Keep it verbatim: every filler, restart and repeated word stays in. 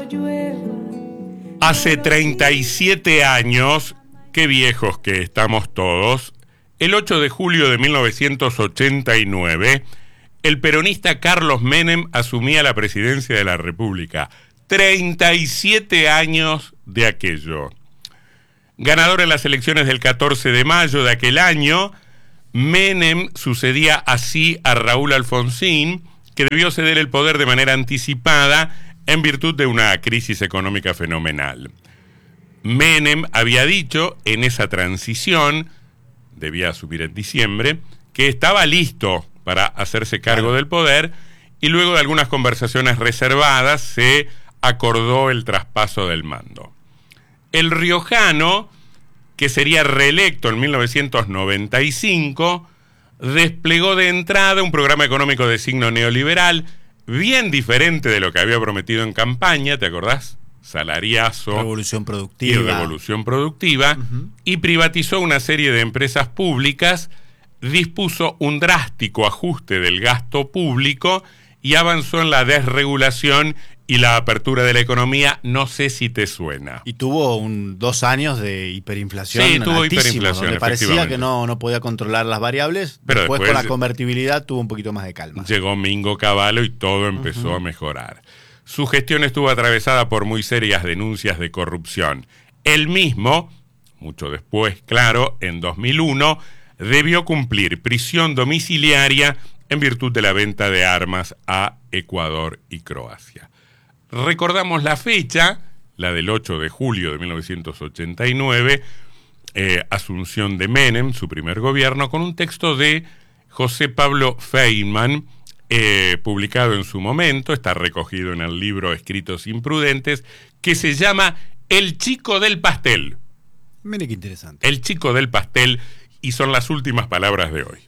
Hace treinta y siete años, qué viejos que estamos todos, el ocho de julio de mil novecientos ochenta y nueve, el peronista Carlos Menem asumía la presidencia de la República. treinta y siete años de aquello. Ganador en las elecciones del catorce de mayo de aquel año, Menem sucedía así a Raúl Alfonsín, que debió ceder el poder de manera anticipada en virtud de una crisis económica fenomenal. Menem había dicho en esa transición, debía asumir en diciembre, que estaba listo para hacerse cargo del poder, y luego de algunas conversaciones reservadas se acordó el traspaso del mando. El riojano, que sería reelecto en mil novecientos noventa y cinco, desplegó de entrada un programa económico de signo neoliberal, bien diferente de lo que había prometido en campaña, ¿te acordás? Salariazo. Revolución productiva. Y revolución productiva, uh-huh. Y privatizó una serie de empresas públicas, dispuso un drástico ajuste del gasto público y avanzó en la desregulación y la apertura de la economía. No sé si te suena. Y tuvo un, dos años de hiperinflación. Sí, tuvo hiperinflación, donde parecía que no, no podía controlar las variables. Pero después, después con la convertibilidad tuvo un poquito más de calma. Llegó Mingo Cavallo y todo empezó uh-huh. a mejorar. Su gestión estuvo atravesada por muy serias denuncias de corrupción. Él mismo, mucho después, claro, en dos mil uno, debió cumplir prisión domiciliaria en virtud de la venta de armas a Ecuador y Croacia. Recordamos la fecha, la del ocho de julio de mil novecientos ochenta y nueve, eh, asunción de Menem, su primer gobierno, con un texto de José Pablo Feynman, eh, publicado en su momento, está recogido en el libro Escritos Imprudentes, que se llama El Chico del Pastel. Mire qué interesante. El Chico del Pastel, y son las últimas palabras de hoy.